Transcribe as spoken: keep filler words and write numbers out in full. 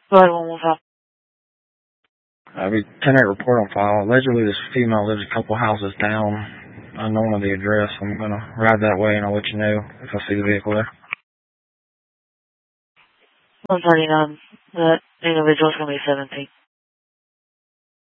Go ahead one more time. I mean, ten eight report on file. Allegedly, this female lives a couple houses down, unknown of the address. I'm going to ride that way and I'll let you know if I see the vehicle there. one thirty-nine. That individual's going to be seventeen.